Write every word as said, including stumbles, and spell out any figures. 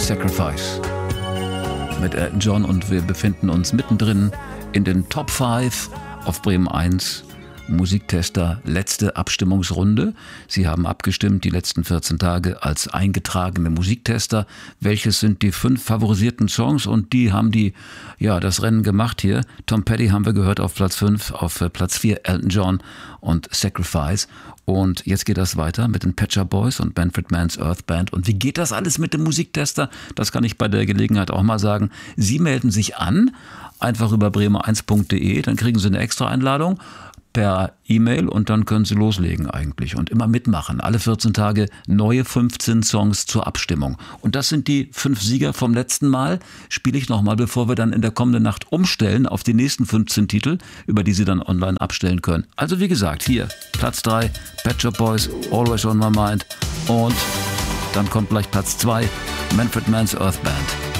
Sacrifice mit Elton John und wir befinden uns mittendrin in den Top fünf auf Bremen eins. Musiktester, letzte Abstimmungsrunde. Sie haben abgestimmt die letzten vierzehn Tage als eingetragene Musiktester. Welches sind die fünf favorisierten Songs? Und die haben die, ja, das Rennen gemacht hier. Tom Petty haben wir gehört auf Platz fünf, auf Platz vier Elton John und Sacrifice. Und jetzt geht das weiter mit den Pet Shop Boys und Manfred Mann's Earth Band. Und wie geht das alles mit dem Musiktester? Das kann ich bei der Gelegenheit auch mal sagen. Sie melden sich an, einfach über bremer eins punkt de, dann kriegen Sie eine extra Einladung per E-Mail und dann können Sie loslegen eigentlich und immer mitmachen. Alle vierzehn Tage neue fünfzehn Songs zur Abstimmung. Und das sind die fünf Sieger vom letzten Mal. Spiele ich nochmal, bevor wir dann in der kommenden Nacht umstellen auf die nächsten fünfzehn Titel, über die Sie dann online abstellen können. Also wie gesagt, hier Platz drei, Pet Shop Boys, Always on My Mind. Und dann kommt gleich Platz zwei, Manfred Mann's Earth Band.